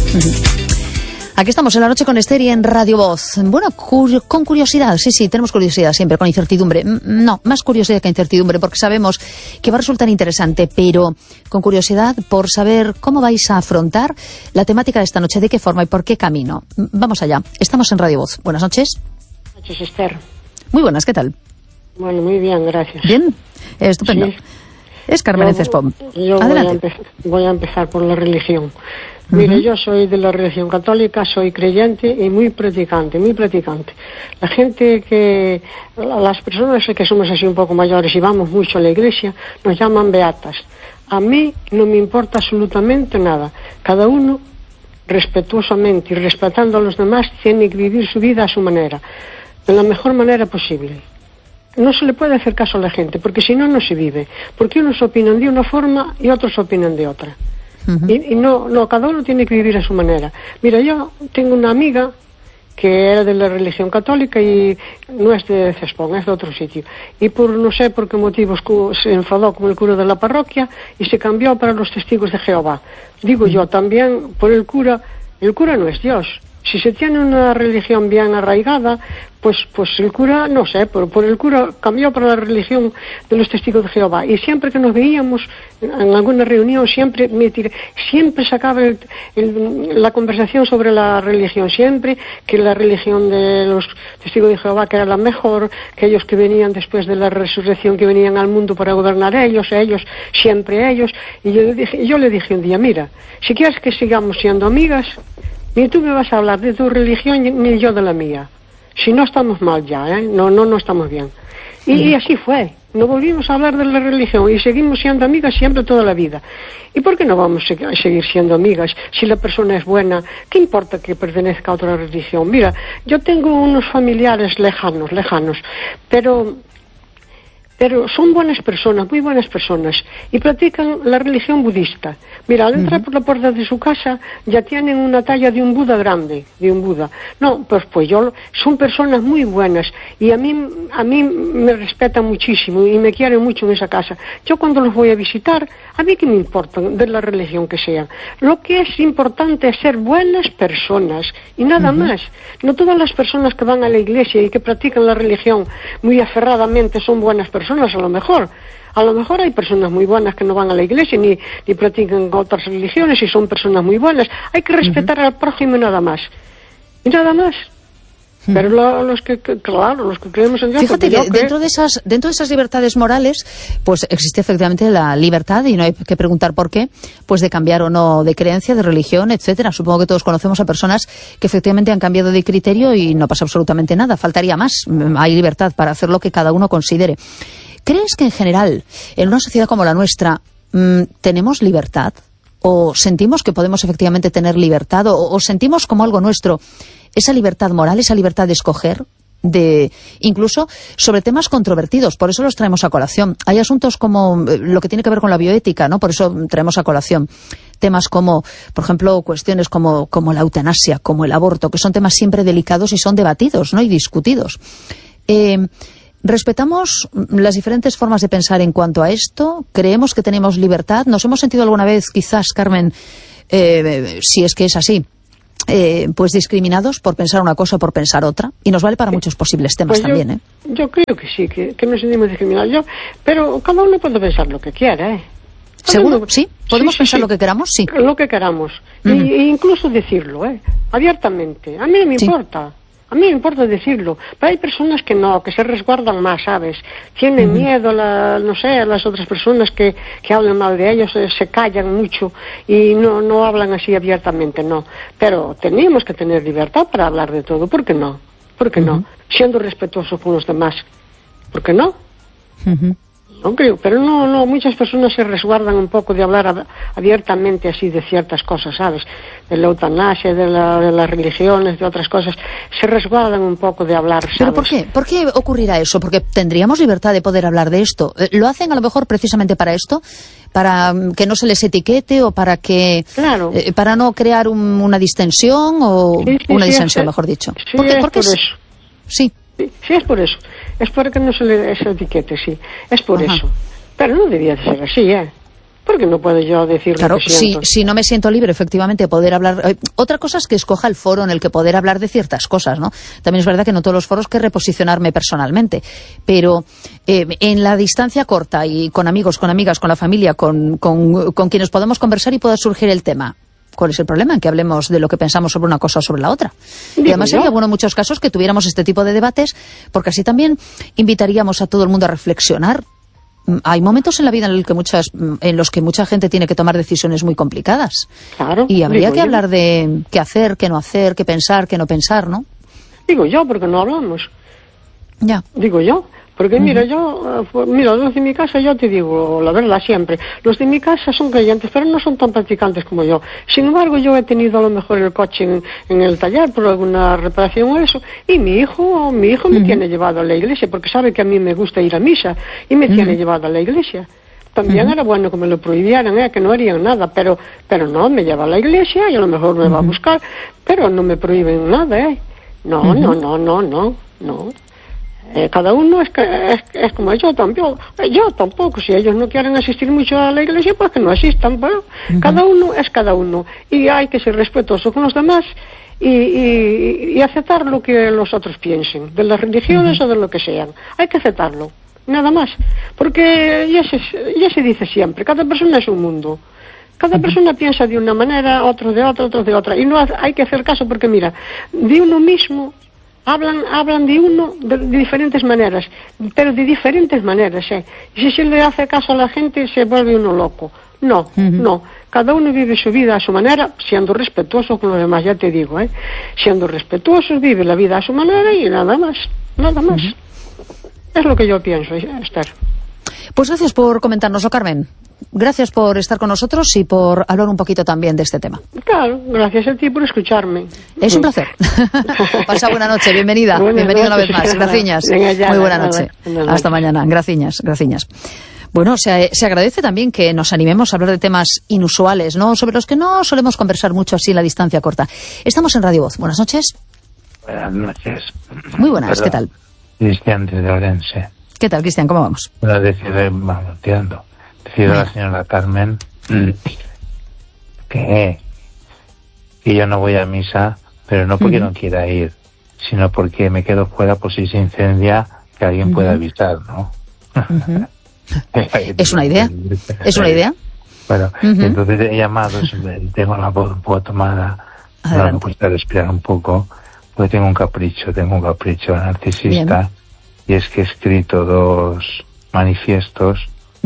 Aquí estamos en La Noche con Esther y en Radio Voz. Bueno, con curiosidad, sí, tenemos curiosidad siempre, con incertidumbre. No, más curiosidad que incertidumbre, porque sabemos que va a resultar interesante, pero con curiosidad por saber cómo vais a afrontar la temática de esta noche, de qué forma y por qué camino. Vamos allá, estamos en Radio Voz. Buenas noches. Buenas noches, Esther. Muy buenas, ¿qué tal? Bueno, muy bien, gracias. Bien, estupendo. Sí. Es Carmen Cespón. Yo voy a empezar por la religión. Mire, yo soy de la religión católica, soy creyente y muy practicante. La gente las personas que somos así un poco mayores y vamos mucho a la iglesia, nos llaman beatas. A mí no me importa absolutamente nada. Cada uno, respetuosamente y respetando a los demás, tiene que vivir su vida a su manera, de la mejor manera posible. No se le puede hacer caso a la gente, porque si no, no se vive. Porque unos opinan de una forma y otros opinan de otra. Y no, cada uno tiene que vivir a su manera. Mira, yo tengo una amiga que era de la religión católica y no es de Cespón, es de otro sitio. Y no sé por qué motivos se enfadó con el cura de la parroquia y se cambió para los testigos de Jehová. Digo yo, también por el cura no es Dios. Si se tiene una religión bien arraigada, pues el cura, no sé, por el cura cambió para la religión de los testigos de Jehová. Y siempre que nos veíamos en alguna reunión, siempre sacaba la conversación sobre la religión, siempre que la religión de los testigos de Jehová que era la mejor, que ellos que venían después de la resurrección, que venían al mundo para gobernar ellos, siempre ellos. Y yo le dije un día, mira, si quieres que sigamos siendo amigas, ni tú me vas a hablar de tu religión ni yo de la mía. Si no estamos mal ya, no estamos bien. Y así fue. No volvimos a hablar de la religión y seguimos siendo amigas siempre toda la vida. ¿Y por qué no vamos a seguir siendo amigas si la persona es buena? ¿Qué importa que pertenezca a otra religión? Mira, yo tengo unos familiares lejanos, pero son buenas personas, muy buenas personas, y practican la religión budista. Mira, al entrar por la puerta de su casa ya tienen una talla de un Buda grande, No, pues son personas muy buenas, y a mí me respetan muchísimo y me quieren mucho en esa casa. Yo cuando los voy a visitar, a mí qué me importa de la religión que sean. Lo que es importante es ser buenas personas, y nada más. No todas las personas que van a la iglesia y que practican la religión muy aferradamente son buenas personas. A lo mejor hay personas muy buenas que no van a la iglesia ni practican otras religiones y son personas muy buenas. Hay que respetar al prójimo y nada más. Pero los que creemos en Dios... Fíjate que dentro de esas libertades morales, pues existe efectivamente la libertad, y no hay que preguntar por qué, pues de cambiar o no de creencia, de religión, etcétera. Supongo que todos conocemos a personas que efectivamente han cambiado de criterio y no pasa absolutamente nada. Faltaría más. Hay libertad para hacer lo que cada uno considere. ¿Crees que en general, en una sociedad como la nuestra, tenemos libertad? ¿O sentimos que podemos efectivamente tener libertad? ¿O sentimos como algo nuestro esa libertad moral, esa libertad de escoger, incluso sobre temas controvertidos? Por eso los traemos a colación. Hay asuntos como lo que tiene que ver con la bioética, ¿no? Por eso traemos a colación temas como, por ejemplo, cuestiones como la eutanasia, como el aborto, que son temas siempre delicados y son debatidos, ¿no? Y discutidos. ¿Respetamos las diferentes formas de pensar en cuanto a esto? ¿Creemos que tenemos libertad? ¿Nos hemos sentido alguna vez, quizás, Carmen, si es que es así, pues discriminados por pensar una cosa o por pensar otra? Y nos vale para muchos posibles temas también, ¿eh? Yo creo que sí, que nos sentimos discriminados. Pero cada uno puede pensar lo que quiera, ¿eh? ¿Seguro? ¿Sí? ¿Podemos pensar lo que queramos? Sí. Lo que queramos. E incluso decirlo, abiertamente. A mí no me importa. A mí me importa decirlo, pero hay personas que no, que se resguardan más, ¿sabes? Tienen miedo a las otras personas que hablan mal de ellos, se callan mucho y no hablan así abiertamente, no. Pero tenemos que tener libertad para hablar de todo, ¿por qué no? ¿Por qué no? Siendo respetuosos con los demás, ¿por qué no? No creo, pero no, muchas personas se resguardan un poco de hablar abiertamente así de ciertas cosas, ¿sabes? De la eutanasia, de las religiones, de otras cosas, se resguardan un poco de hablar, ¿sabes? ¿Pero por qué? ¿Por qué ocurrirá eso? Porque tendríamos libertad de poder hablar de esto. ¿Lo hacen a lo mejor precisamente para esto? ¿Para que no se les etiquete o para que... Claro. Para no crear una distensión o una disensión, mejor dicho? Sí, ¿Por qué? Eso. Sí. Sí, es por eso. Es para que no se le etiquete, sí. Es por eso. Pero no debía de ser así, ¿eh? Porque no puedo yo decir claro, lo que siento. Si no me siento libre, efectivamente, de poder hablar... Otra cosa es que escoja el foro en el que poder hablar de ciertas cosas, ¿no? También es verdad que no todos los foros que reposicionarme personalmente, pero en la distancia corta y con amigos, con amigas, con la familia, con quienes podemos conversar y pueda surgir el tema. ¿Cuál es el problema en que hablemos de lo que pensamos sobre una cosa o sobre la otra? Y además sería bueno en muchos casos que tuviéramos este tipo de debates, porque así también invitaríamos a todo el mundo a reflexionar. Hay momentos en la vida en los que mucha gente tiene que tomar decisiones muy complicadas. Claro. Y habría que hablar de qué hacer, qué no hacer, qué pensar, qué no pensar, ¿no? Digo yo, porque no hablamos. Ya. Digo yo. Porque mira, los de mi casa, yo te digo la verdad siempre, los de mi casa son creyentes, pero no son tan practicantes como yo. Sin embargo, yo he tenido a lo mejor el coche en el taller por alguna reparación o eso, y mi hijo me tiene llevado a la iglesia, porque sabe que a mí me gusta ir a misa, y me tiene llevado a la iglesia. También era bueno que me lo prohibieran, que no harían nada, pero no, me lleva a la iglesia y a lo mejor me va a buscar, pero no me prohíben nada, No. Cada uno es como yo tampoco, si ellos no quieren asistir mucho a la iglesia, pues que no asistan, pero cada uno es cada uno, y hay que ser respetuoso con los demás y aceptar lo que los otros piensen, de las religiones o de lo que sean, hay que aceptarlo, nada más, porque ya se dice siempre, cada persona es un mundo. Cada persona piensa de una manera, otros de otra, y no hay que hacer caso, porque mira, de uno mismo hablan de uno de diferentes maneras, pero de diferentes maneras, Y si se le hace caso a la gente, se vuelve uno loco. No. Cada uno vive su vida a su manera, siendo respetuoso con los demás, ya te digo, Siendo respetuosos, vive la vida a su manera y nada más. Es lo que yo pienso, Esther. Pues gracias por comentárnoslo, Carmen. Gracias por estar con nosotros y por hablar un poquito también de este tema. Claro, gracias a ti por escucharme. Es un placer. Pasa buena noche, bienvenida. Bienvenida una vez más. Graciñas. Muy buena noche. Hasta mañana. Graciñas. Bueno, se agradece también que nos animemos a hablar de temas inusuales, ¿no? Sobre los que no solemos conversar mucho así en la distancia corta. Estamos en Radio Voz. Buenas noches. Buenas noches. Muy buenas, ¿qué tal? Cristian desde Orense. ¿Qué tal, Cristian? ¿Cómo vamos? Decido a la señora Carmen que yo no voy a misa, pero no porque no quiera ir, sino porque me quedo fuera por si se incendia, que alguien pueda avisar, ¿no? ¿Es una idea? ¿Es una idea? Bueno, entonces he llamado, tengo la voz un poco tomada, no me cuesta respirar un poco, porque tengo un capricho narcisista, y es que he escrito 2 manifiestos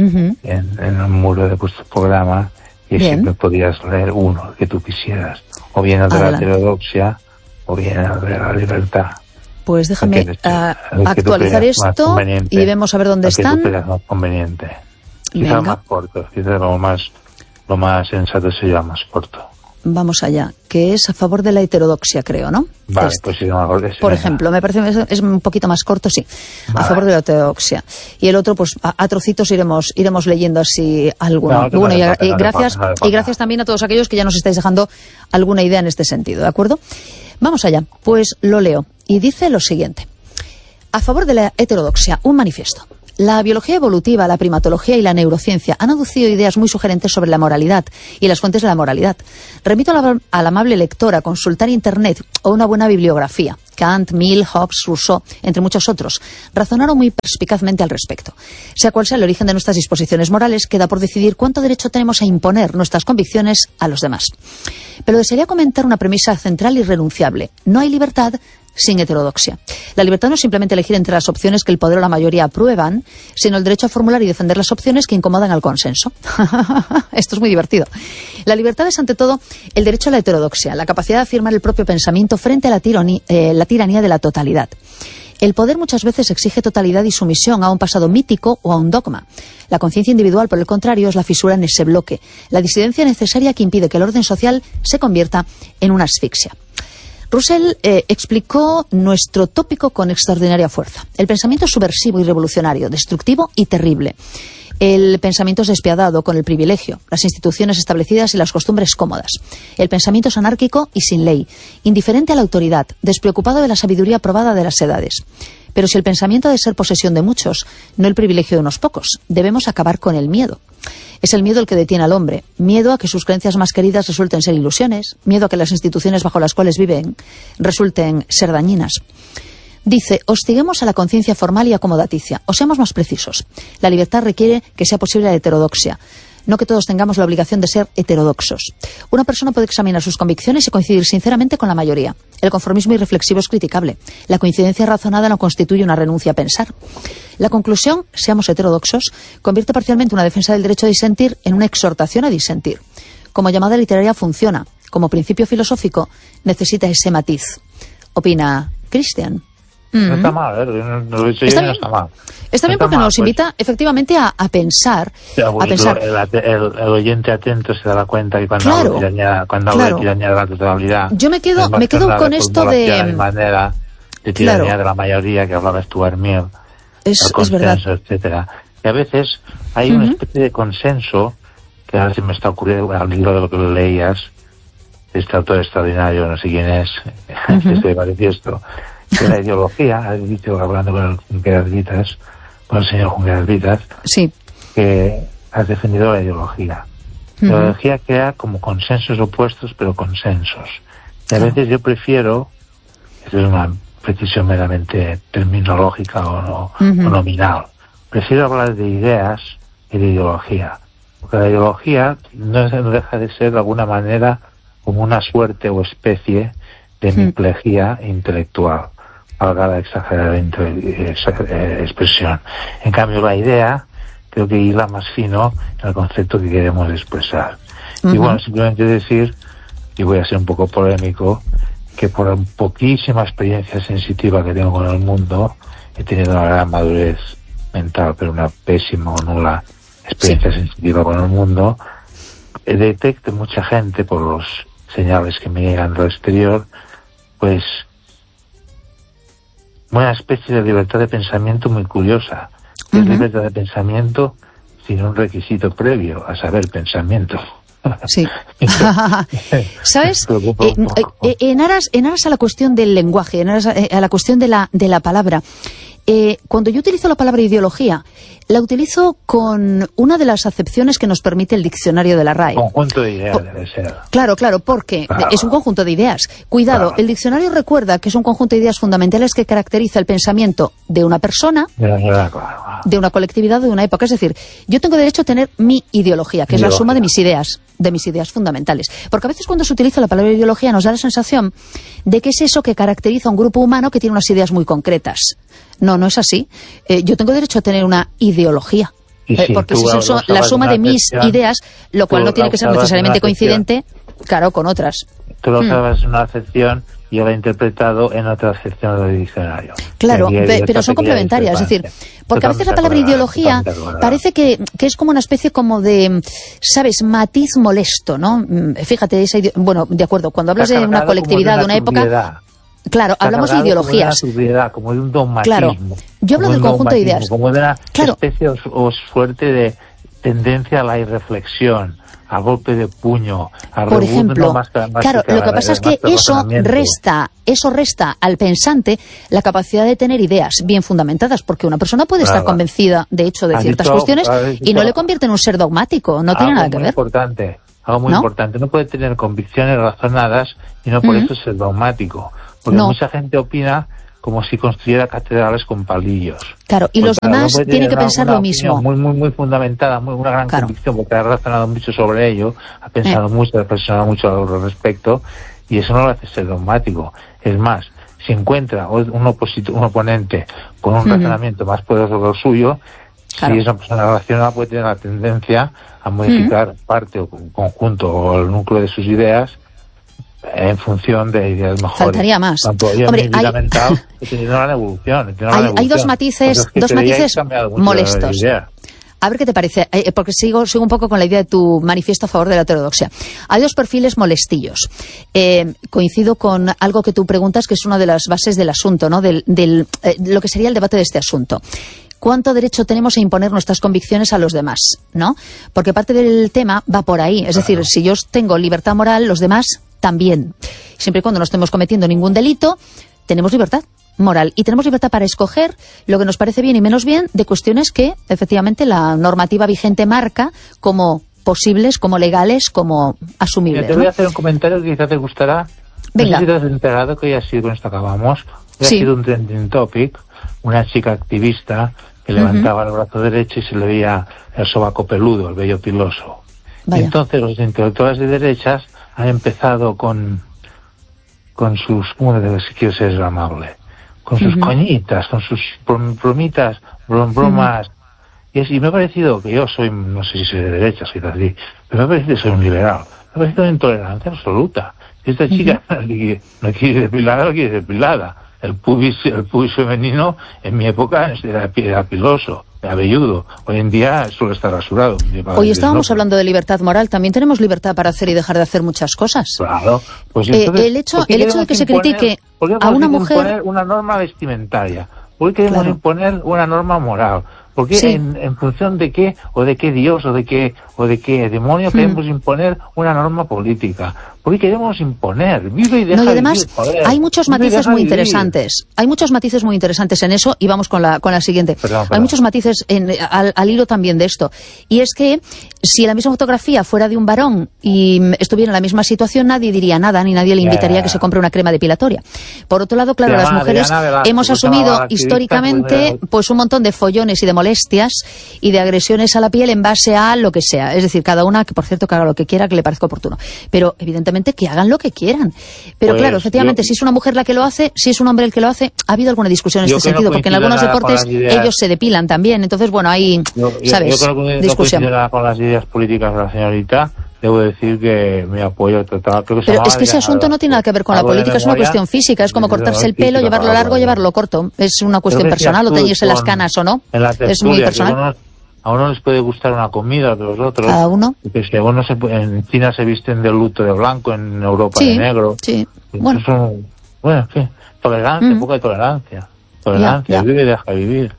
en un muro de vuestro programa, y siempre podías leer uno que tú quisieras, o bien el de la heterodoxia o bien el de la libertad. Pues déjame actualizar esto y vemos a ver dónde están. Que tú más conveniente. Quizá más corto, quizá lo más sensato sería más corto. Vamos allá, que es a favor de la heterodoxia, creo, ¿no? Vale, pues sí, por ejemplo, me parece que es un poquito más corto, sí. Vale. A favor de la heterodoxia. Y el otro, pues a trocitos iremos leyendo así alguno. No, bueno, y gracias también a todos aquellos que ya nos estáis dejando alguna idea en este sentido, ¿de acuerdo? Vamos allá, pues lo leo. Y dice lo siguiente. A favor de la heterodoxia, un manifiesto. La biología evolutiva, la primatología y la neurociencia han aducido ideas muy sugerentes sobre la moralidad y las fuentes de la moralidad. Remito a la amable lectora a consultar Internet o una buena bibliografía. Kant, Mill, Hobbes, Rousseau, entre muchos otros, razonaron muy perspicazmente al respecto. Sea cual sea el origen de nuestras disposiciones morales, queda por decidir cuánto derecho tenemos a imponer nuestras convicciones a los demás. Pero desearía comentar una premisa central y irrenunciable. No hay libertad sin heterodoxia. La libertad no es simplemente elegir entre las opciones que el poder o la mayoría aprueban, sino el derecho a formular y defender las opciones que incomodan al consenso. Esto es muy divertido. La libertad es, ante todo, el derecho a la heterodoxia, la capacidad de afirmar el propio pensamiento frente a la tiranía de la totalidad. El poder muchas veces exige totalidad y sumisión a un pasado mítico o a un dogma. La conciencia individual, por el contrario, es la fisura en ese bloque, la disidencia necesaria que impide que el orden social se convierta en una asfixia. Russell explicó nuestro tópico con extraordinaria fuerza. El pensamiento es subversivo y revolucionario, destructivo y terrible. El pensamiento es despiadado con el privilegio, las instituciones establecidas y las costumbres cómodas. El pensamiento es anárquico y sin ley, indiferente a la autoridad, despreocupado de la sabiduría probada de las edades. Pero si el pensamiento ha de ser posesión de muchos, no el privilegio de unos pocos, debemos acabar con el miedo. Es el miedo el que detiene al hombre, miedo a que sus creencias más queridas resulten ser ilusiones, miedo a que las instituciones bajo las cuales viven resulten ser dañinas. Dice, hostiguemos a la conciencia formal y acomodaticia, o seamos más precisos. La libertad requiere que sea posible la heterodoxia, no que todos tengamos la obligación de ser heterodoxos. Una persona puede examinar sus convicciones y coincidir sinceramente con la mayoría. El conformismo irreflexivo es criticable. La coincidencia razonada no constituye una renuncia a pensar. La conclusión, seamos heterodoxos, convierte parcialmente una defensa del derecho a disentir en una exhortación a disentir. Como llamada literaria funciona. Como principio filosófico necesita ese matiz. Opina Cristian. No está mal, no lo he dicho yo, no está mal. Está bien porque nos invita efectivamente a pensar. El oyente atento se dará cuenta que cuando hablo de tiranía de la totalidad, yo me quedo con esto de manera de tiranía de la mayoría que hablaba Stuart Mill, es verdad, etcétera. Y a veces hay una especie de consenso que ahora se me está ocurriendo al libro de lo que lo leías, este autor extraordinario, no sé quién es, este manifiesto. Que la ideología, has dicho, hablando con el Junqueras Vitas, con el señor Junqueras Vitas, sí, que has defendido la ideología. La ideología crea como consensos opuestos, pero consensos. Y a veces yo prefiero, esto es una precisión meramente terminológica o nominal, prefiero hablar de ideas y de ideología. Porque la ideología no deja de ser de alguna manera como una suerte o especie de miplejía intelectual, valga la exagerada expresión. En cambio, la idea creo que hila más fino en el concepto que queremos expresar. Y bueno, simplemente decir, y voy a ser un poco polémico, que por poquísima experiencia sensitiva que tengo con el mundo, he tenido una gran madurez mental, pero una pésima o nula experiencia sensitiva con el mundo, detecto mucha gente, por los señales que me llegan del exterior, pues una especie de libertad de pensamiento muy curiosa. Es libertad de pensamiento sin un requisito previo, a saber, pensamiento. Sí. ¿Sabes? En aras a la cuestión del lenguaje, en aras a la cuestión de la palabra, cuando yo utilizo la palabra ideología, la utilizo con una de las acepciones que nos permite el diccionario de la RAE. Conjunto de ideas debe ser. Claro, porque es un conjunto de ideas. Cuidado, el diccionario recuerda que es un conjunto de ideas fundamentales que caracteriza el pensamiento de una persona, de una colectividad, de una época. Es decir, yo tengo derecho a tener mi ideología, que es la suma de mis ideas fundamentales. Porque a veces cuando se utiliza la palabra ideología nos da la sensación de que es eso que caracteriza a un grupo humano que tiene unas ideas muy concretas. No es así. Yo tengo derecho a tener una ideología. Porque si son la suma de mis ideas, lo cual no tiene que ser necesariamente coincidente, claro, con otras. Tú lo sabes en una acepción y yo lo he interpretado en otra acepción del diccionario. Claro, pero son complementarias. Es decir, porque a veces la palabra ideología parece que es como una especie como de, ¿sabes?, matiz molesto, ¿no? Fíjate, bueno, de acuerro, cuando hablas de una colectividad, de una época... Claro, hablamos de ideologías. Como de un dogmatismo. Claro, yo hablo del conjunto de ideas. Como de una especie o suerte de tendencia a la irreflexión, a golpe de puño, a por ejemplo, claro, lo que pasa es que eso resta al pensante la capacidad de tener ideas bien fundamentadas, porque una persona puede estar convencida, de hecho, de ciertas cuestiones y no le convierte en un ser dogmático, no tiene nada que ver. Algo muy importante, no puede tener convicciones razonadas y no por eso ser dogmático. Porque mucha gente opina como si construyera catedrales con palillos. Claro, y los demás tienen que pensar lo mismo. Muy fundamentada, una gran convicción, porque ha razonado mucho sobre ello, ha pensado mucho, ha reflexionado mucho al respecto, y eso no lo hace ser dogmático. Es más, si encuentra un oponente con un razonamiento más poderoso que el suyo, si esa persona relacionada puede tener la tendencia a modificar parte o conjunto o el núcleo de sus ideas en función de ideas mejores. Faltaría más. Tanto yo en mi vida mental he tenido una evolución. Hay dos matices molestos. A ver qué te parece, porque sigo un poco con la idea de tu manifiesto a favor de la heterodoxia. Hay dos perfiles molestillos. Coincido con algo que tú preguntas, que es una de las bases del asunto, ¿no? Lo que sería el debate de este asunto. cuánto derecho tenemos a imponer nuestras convicciones a los demás, ¿no? Porque parte del tema va por ahí. Es decir, si yo tengo libertad moral, los demás también. Siempre y cuando no estemos cometiendo ningún delito, tenemos libertad moral y tenemos libertad para escoger lo que nos parece bien y menos bien de cuestiones que efectivamente la normativa vigente marca como posibles, como legales, como asumibles. Te voy a hacer un comentario que quizás te gustará. Venga. No sé si te has enterado que ya sido, con esto acabamos, ha sido un trending topic, una chica activista que levantaba el brazo derecho y se le veía el sobaco peludo, el vello piloso. Y entonces los intelectuales de derechas han empezado con sus, ¿cómo si quiero ser amable? Con sus coñitas, con sus bromitas, bromas. Y me ha parecido que yo soy, no sé si soy de derecha, soy así, pero me ha parecido que soy un liberal. Me ha parecido una intolerancia absoluta. Esta chica no quiere depilada, no quiere depilada. El pubis femenino en mi época era piloso, era velludo. Hoy en día suele estar rasurado. Hoy estábamos hablando de libertad moral. También tenemos libertad para hacer y dejar de hacer muchas cosas. Claro. Pues entonces, el hecho de que se critique a una mujer... imponer una norma vestimentaria. Hoy queremos imponer una norma moral. Porque en función de qué, o de qué Dios, o de qué demonio queremos imponer una norma política. Porque queremos imponer, vive y deja y además vivir, joder. Hay muchos matices muy interesantes. Hay muchos matices muy interesantes en eso, y vamos con la siguiente. Perdón. Hay muchos matices al hilo también de esto. Y es que si la misma fotografía fuera de un varón y estuviera en la misma situación, nadie diría nada, ni nadie le invitaría a que se compre una crema depilatoria. Por otro lado, claro, las mujeres hemos asumido históricamente pues un montón de follones y de molestias y de agresiones a la piel en base a lo que sea. Es decir, cada una, que por cierto, que haga lo que quiera, que le parezca oportuno. Pero evidentemente que hagan lo que quieran. Pero claro, efectivamente, si es una mujer la que lo hace, si es un hombre el que lo hace, ha habido alguna discusión en este sentido, porque en algunos deportes ellos se depilan también. Entonces, bueno, hay, ¿sabes? Yo creo que discusión. No con las ideas políticas de la señorita. Debo decir que mi apoyo total. Creo que pero es que ese asunto no tiene nada que ver con la política, es una cuestión física, es como cortarse el pelo, llevarlo largo, llevarlo corto. Es una cuestión personal, o teñirse las canas o no. Es muy personal. A uno les puede gustar una comida, a los otros. ¿Cada uno? Porque si en China se visten de luto de blanco, en Europa de negro. Sí, bueno, en fin, tolerancia, poca de tolerancia. Tolerancia, vive y deja vivir.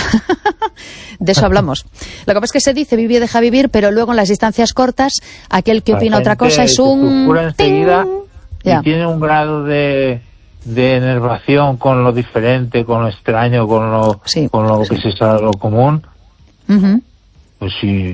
De eso hablamos. Lo que pasa es que se dice vive y deja vivir, pero luego en las distancias cortas, aquel que opina otra cosa es un... enseguida y tiene un grado de enervación con lo diferente, con lo extraño, con lo que se sabe, lo común. Pues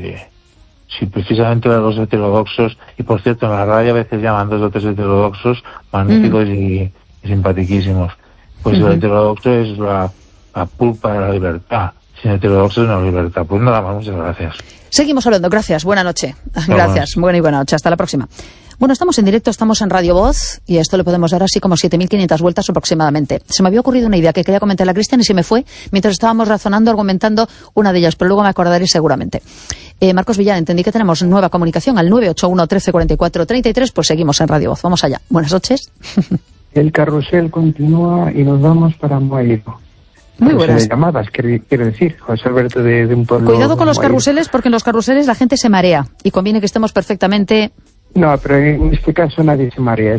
si precisamente los heterodoxos, y por cierto en la radio a veces llaman 2 o 3 heterodoxos magníficos y simpaticísimos, pues el heterodoxo es la pulpa de la libertad. Sin heterodoxos no hay libertad. Pues nada más, muchas gracias. Seguimos hablando, gracias, buena noche. Gracias, buena noche, hasta la próxima. Bueno, estamos en directo, estamos en Radio Voz, y a esto le podemos dar así como 7.500 vueltas aproximadamente. Se me había ocurrido una idea que quería comentar a Cristian y se me fue mientras estábamos razonando, argumentando una de ellas, pero luego me acordaré seguramente. Marcos Villar, entendí que tenemos nueva comunicación al 981 13 44 33, pues seguimos en Radio Voz. Vamos allá. Buenas noches. El carrusel continúa y nos vamos para Moairo. Muy buenas. De llamadas, quiero decir, José Alberto de un pueblo... Cuidado con los carruseles, porque en los carruseles la gente se marea y conviene que estemos perfectamente... No, pero en este caso nadie se marea.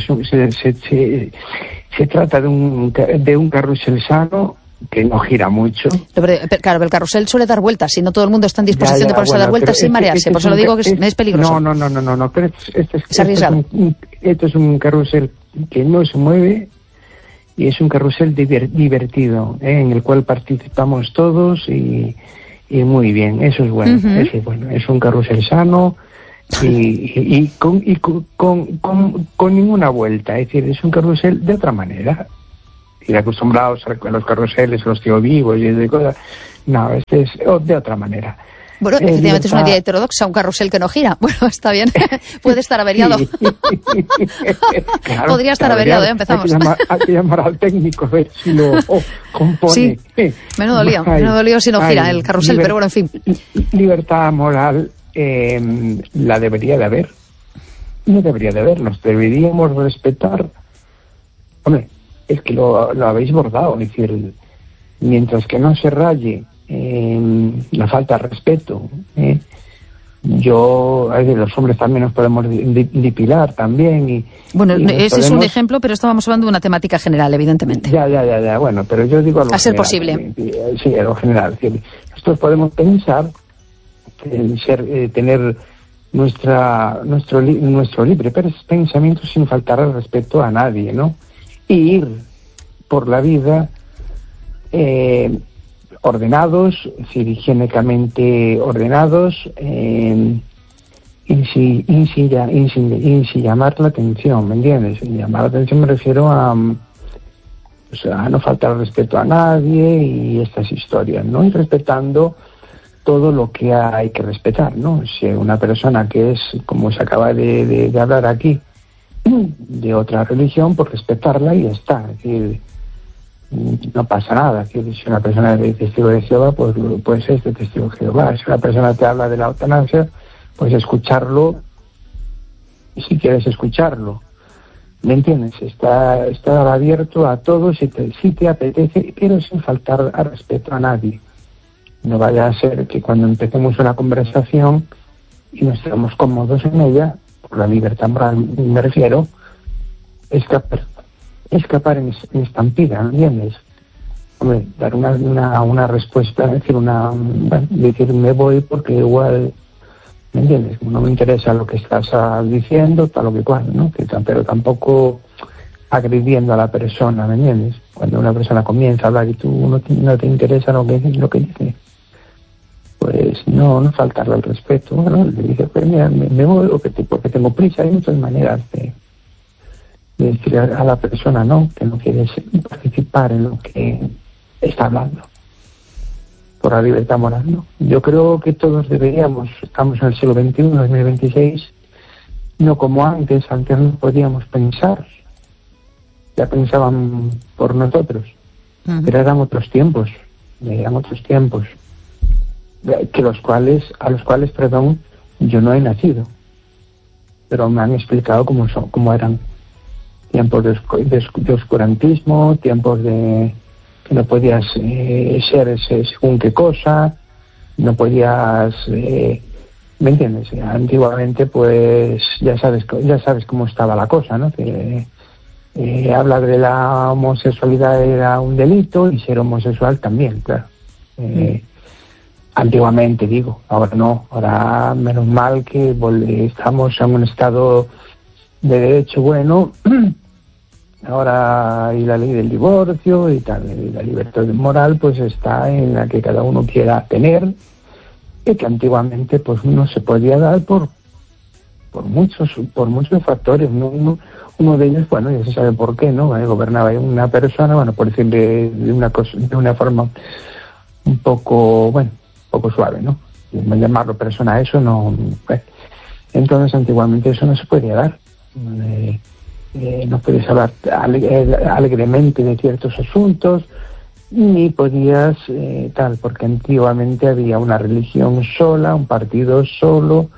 Se trata de un carrusel sano que no gira mucho. Pero, claro, el carrusel suele dar vueltas y no todo el mundo está en disposición de ponerse a dar vueltas sin marearse. Por eso lo digo que es peligroso. No, pero esto es un carrusel que no se mueve y es un carrusel divertido, en el cual participamos todos y muy bien. Eso es bueno, eso es bueno. Es un carrusel sano y con ninguna vuelta. Es decir, es un carrusel de otra manera. Ir acostumbrados a los carruseles, los tíos vivos y de cosas. No, este es de otra manera. Bueno, efectivamente es una idea heterodoxa, un carrusel que no gira. Bueno, está bien. Puede estar averiado. Claro, podría estar averiado, empezamos. Hay que llamar al técnico a ver si lo compone. Sí, menudo lío si no gira el carrusel, pero bueno, en fin. Libertad moral la debería de haber. No debería de haber, nos deberíamos respetar. Hombre, es que lo habéis bordado, es decir, mientras que no se raye la falta de respeto, los hombres también nos podemos depilar también. Y ese es un ejemplo, pero estamos hablando de una temática general, evidentemente. Ya, bueno, pero yo digo a ser posible. Sí, a lo general. Nosotros podemos pensar, tener nuestro libre pensamiento sin faltar al respeto a nadie, ¿no? Y ir por la vida ordenados, higiénicamente ordenados, y sin llamar la atención, ¿me entiendes? Sin llamar la atención me refiero a no faltar respeto a nadie y estas historias, ¿no? Y respetando todo lo que hay que respetar, ¿no? Si una persona que es, como se acaba de hablar aquí, de otra religión, pues respetarla y ya está. Es decir, no pasa nada. Si una persona es de testigo de Jehová, pues es de testigo de Jehová. Si una persona te habla de la eutanasia, pues escucharlo, si quieres escucharlo. ¿Me entiendes? Estar abierto a todo si te apetece, pero sin faltar al respeto a nadie. No vaya a ser que cuando empecemos una conversación y no estemos cómodos en ella, por la libertad moral me refiero, escapar en estampida, ¿me entiendes? Hombre, dar una respuesta, decir me voy porque igual, ¿me entiendes? No me interesa lo que estás diciendo, tal o que cual, ¿no? Pero tampoco agrediendo a la persona, ¿me entiendes? Cuando una persona comienza a hablar y tú no te interesa lo que dice, pues no faltarle el respeto. Bueno, le dice, pues mira, me voy porque tengo prisa. Hay muchas maneras de decir a la persona, ¿no?, que no quieres participar en lo que está hablando por la libertad moral, ¿no? Yo creo que todos deberíamos, estamos en el siglo XXI, 2026, no como antes no podíamos pensar, ya pensaban por nosotros, pero eran otros tiempos, a los cuales, yo no he nacido, pero me han explicado cómo eran. Tiempos de oscurantismo, tiempos de que no podías ser según qué cosa, no podías, ¿me entiendes? Antiguamente, pues ya sabes cómo estaba la cosa, ¿no? Que hablar de la homosexualidad era un delito y ser homosexual también, claro. Antiguamente, digo, ahora no, ahora menos mal que estamos en un estado de derecho bueno. Ahora hay la ley del divorcio y tal, y la libertad moral pues está en la que cada uno quiera tener, y que antiguamente pues no se podía dar por muchos factores, ¿no? Uno de ellos, bueno, ya se sabe por qué, ¿no? Gobernaba una persona, bueno, por decirlo de una forma un poco suave, ¿no? Llamarlo persona a eso no. Entonces antiguamente eso no se podía dar. No podías hablar alegremente de ciertos asuntos, ni podías porque antiguamente había una religión sola, un partido solo.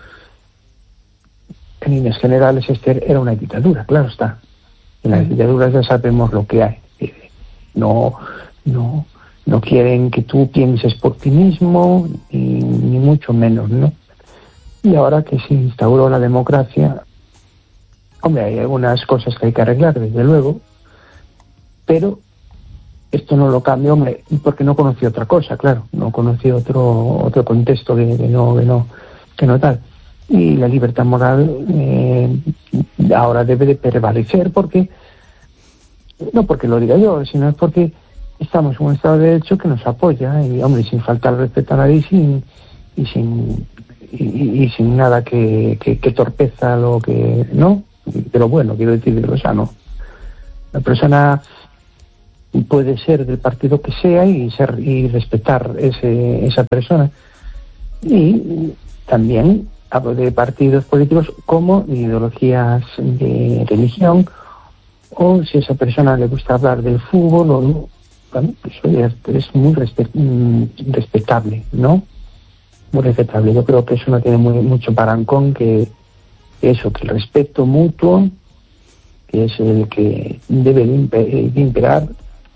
En líneas generales era una dictadura, claro está. En las dictaduras ya sabemos lo que hay. No quieren que tú pienses por ti mismo, ni mucho menos, ¿no? Y ahora que se instauró la democracia, hombre, hay algunas cosas que hay que arreglar, desde luego, pero esto no lo cambia, hombre, porque no conocí otra cosa, claro, no conocí otro contexto que no tal. Y la libertad moral ahora debe de prevalecer, no porque lo diga yo, sino es porque estamos en un estado de derecho que nos apoya, y hombre, sin faltar el respeto a nadie, y sin nada que torpeza lo que no. Pero bueno, quiero decir, de lo sano. La persona puede ser del partido que sea y respetar esa persona. Y también hablo de partidos políticos como de ideologías de religión, o si a esa persona le gusta hablar del fútbol o no. Bueno, eso es muy respetable, ¿no? Muy respetable. Yo creo que eso no tiene mucho parangón que el respeto mutuo, que es el que debe de imperar,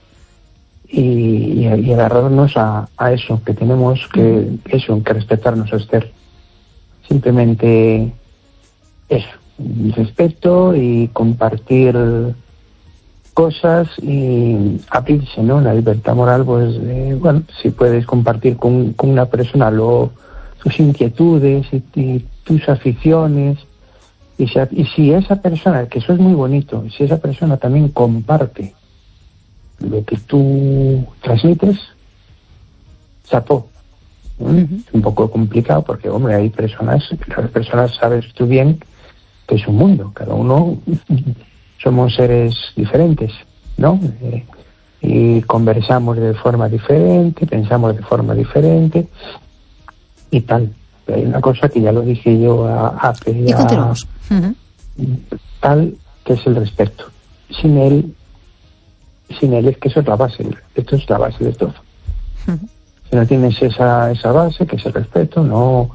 y agarrarnos a eso, que tenemos que respetarnos a Esther. simplemente eso, respeto y compartir cosas y abrirse, ¿no? La libertad moral, pues, bueno, si puedes compartir con una persona sus inquietudes y tus aficiones, y si esa persona, que eso es muy bonito, si esa persona también comparte lo que tú transmites, chapó. Es un poco complicado porque, hombre, hay las personas sabes tú bien que es un mundo, cada uno somos seres diferentes, ¿no? Y conversamos de forma diferente, pensamos de forma diferente y tal. Pero hay una cosa que ya lo dije yo y continuamos. Tal, que es el respeto. Sin él es que eso es la base, esto es la base de todo. Si no tienes esa base, que es el respeto,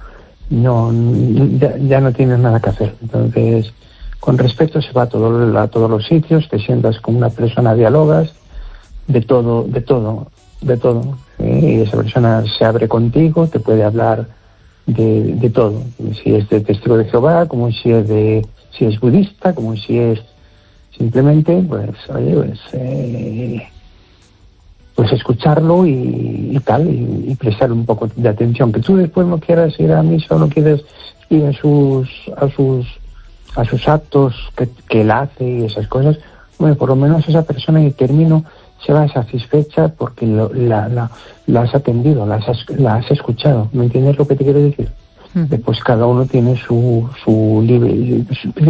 ya no tienes nada que hacer. Entonces, con respeto se va a todos los sitios, te sientas con una persona, dialogas de todo, y esa persona se abre contigo, te puede hablar de todo, si es de testigo de Jehová, como si es budista, como si es simplemente, pues, oye, pues escucharlo y tal, y prestar un poco de atención. Que tú después no quieras ir a misa o no quieres ir a sus actos que él hace y esas cosas, bueno, por lo menos esa persona en el término se va satisfecha porque la has atendido, la has escuchado. ¿Me entiendes lo que te quiero decir? Pues cada uno tiene su libre,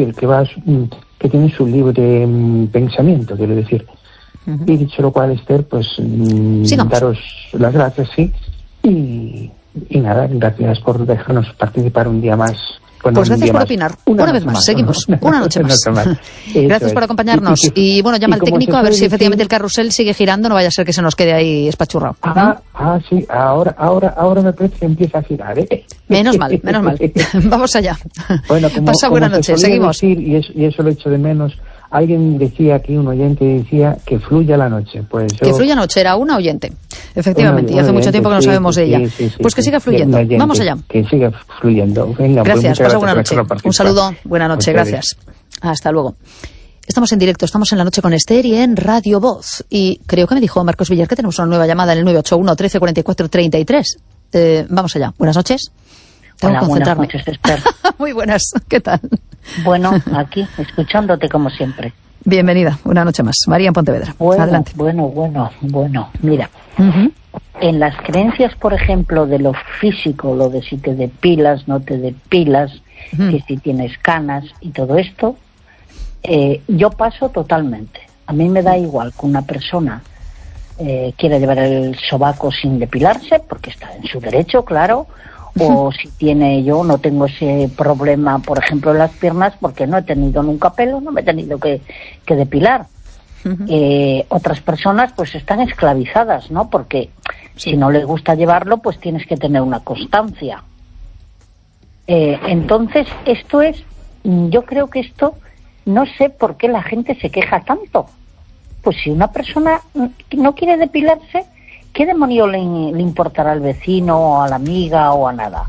que tiene su libre pensamiento, quiero decir. Y dicho lo cual, Esther, pues daros las gracias, sí, y nada, gracias por dejarnos participar un día más. Bueno, pues gracias por opinar. Una vez más, seguimos. Una noche más. Gracias por acompañarnos. Y bueno, llama al técnico a ver si efectivamente el carrusel sigue girando, no vaya a ser que se nos quede ahí espachurrado. Sí, ahora me parece que empieza a girar, ¿eh? Menos mal. Vamos allá. Bueno, pasa buena noche, seguimos. Decir, y eso lo echo de menos. Alguien decía aquí, un oyente decía que fluya la noche. Pues que fluya la noche, era una oyente, efectivamente, y hace mucho tiempo que no sabemos de ella. Pues que siga fluyendo. Vamos allá. Que siga fluyendo. Venga, gracias, pasa buena noche. Un saludo, buena noche, gracias. Hasta luego. Estamos en directo, estamos en la noche con Esther y en Radio Voz. Y creo que me dijo Marcos Villar que tenemos una nueva llamada en el 981 13 44 33. Vamos allá. Buenas noches. Tengo que concentrarme. Buenas noches, Esther. Muy buenas, ¿qué tal? Bueno, aquí, escuchándote como siempre. Bienvenida, una noche más. María en Pontevedra, adelante. Bueno, mira. En las creencias, por ejemplo, de lo físico, lo de si te depilas, no te depilas, que si tienes canas y todo esto, yo paso totalmente. A mí me da igual que una persona quiera llevar el sobaco sin depilarse, porque está en su derecho, claro, o si yo no tengo ese problema, por ejemplo, en las piernas, porque no he tenido nunca pelo, no me he tenido que depilar. Otras personas pues están esclavizadas, ¿no? Porque si no les gusta llevarlo, pues tienes que tener una constancia. Entonces, yo creo que no sé por qué la gente se queja tanto. Pues si una persona no quiere depilarse, ¿qué demonio le importará al vecino o a la amiga o a nada?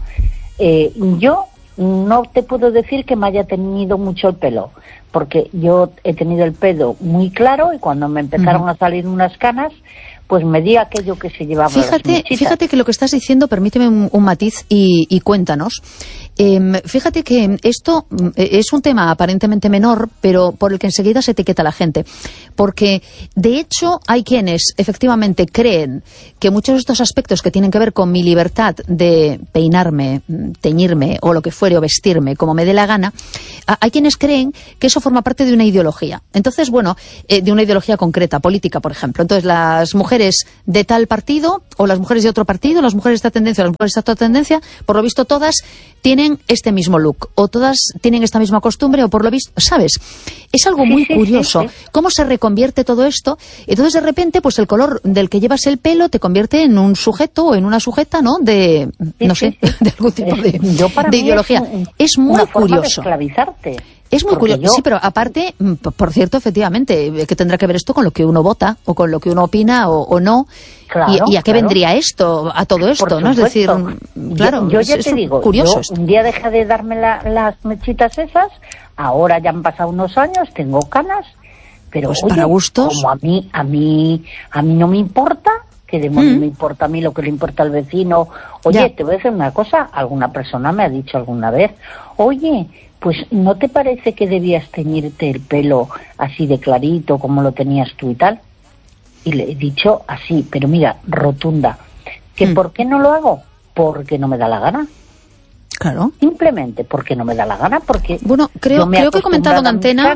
Yo no te puedo decir que me haya tenido mucho el pelo, porque yo he tenido el pelo muy claro y cuando me empezaron a salir unas canas, pues me di aquello que se llevaba. Fíjate que lo que estás diciendo, permíteme un matiz y cuéntanos. Fíjate que esto es un tema aparentemente menor, pero por el que enseguida se etiqueta a la gente. Porque, de hecho, hay quienes efectivamente creen que muchos de estos aspectos que tienen que ver con mi libertad de peinarme, teñirme o lo que fuere, o vestirme como me dé la gana, hay quienes creen que eso forma parte de una ideología. Entonces, bueno, de una ideología concreta, política, por ejemplo. Entonces, las mujeres de tal partido o las mujeres de otro partido, las mujeres de esta tendencia o las mujeres de esta otra tendencia, por lo visto todas tienen este mismo look, o todas tienen esta misma costumbre, o por lo visto, ¿sabes? Es algo muy curioso. ¿Cómo se reconvierte todo esto? Entonces, de repente, pues el color del que llevas el pelo te convierte en un sujeto o en una sujeta, ¿no? De algún tipo de ideología. Es muy curioso. De esclavizarte. Es muy curioso, sí, pero aparte, por cierto, efectivamente, que tendrá que ver esto con lo que uno vota, o con lo que uno opina o no. Claro, ¿Y a qué vendría esto, a todo esto, no? Es decir, claro, yo ya te digo, curioso. Un día dejé de darme las mechitas esas, ahora ya han pasado unos años, tengo canas, pero pues para gustos, como a mí no me importa, que de modo me importa a mí lo que le importa al vecino. Oye, te voy a decir una cosa, alguna persona me ha dicho alguna vez, oye, pues ¿no te parece que debías teñirte el pelo así de clarito como lo tenías tú y tal? Y le he dicho así, pero mira, rotunda, que ¿por qué no lo hago? Porque no me da la gana. Claro. Simplemente porque no me da la gana, porque... Bueno, creo que he comentado en antena,